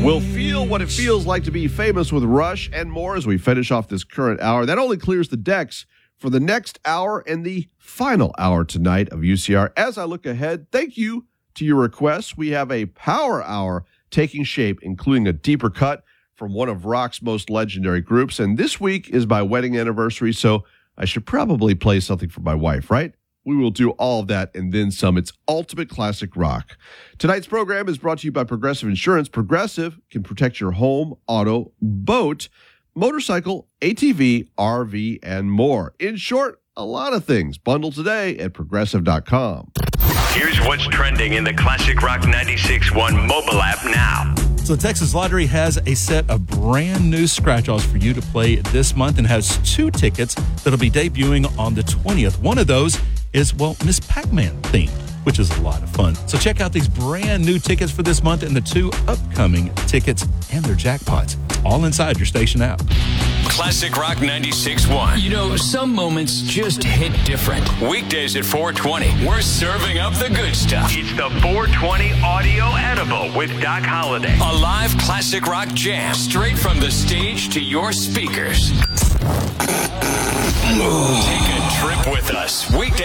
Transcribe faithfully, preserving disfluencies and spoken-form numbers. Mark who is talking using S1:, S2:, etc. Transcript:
S1: We'll feel what it feels like to be famous with Rush and more as we finish off this current hour. That only clears the decks for the next hour and the final hour tonight of U C R. As I look ahead, thank you to your requests. We have a power hour taking shape, including a deeper cut from one of rock's most legendary groups. And this week is my wedding anniversary, so I should probably play something for my wife, right? We will do all of that and then some. It's ultimate classic rock. Tonight's program is brought to you by Progressive Insurance. Progressive can protect your home, auto, boat, motorcycle, A T V, R V, and more. In short, a lot of things. Bundle today at progressive dot com.
S2: Here's what's trending in the Classic Rock ninety-six point one mobile app now.
S3: So the Texas Lottery has a set of brand new scratch-offs for you to play this month and has two tickets that'll be debuting on the twentieth. One of those is, well, Miss Pac-Man themed, which is a lot of fun. So check out these brand new tickets for this month and the two upcoming tickets and their jackpots, all inside your station app.
S2: Classic Rock ninety-six point one.
S4: You know, some moments just hit different.
S2: Weekdays at four twenty, we're serving up the good stuff. It's the four twenty Audio Edible with Doc Holliday. A live classic rock jam straight from the stage to your speakers. Take a trip with us. Weekdays